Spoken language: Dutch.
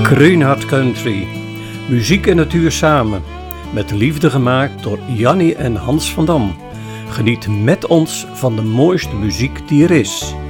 Greenhard Country. Muziek en natuur samen. Met liefde gemaakt door Jannie en Hans van Dam. Geniet met ons van de mooiste muziek die er is.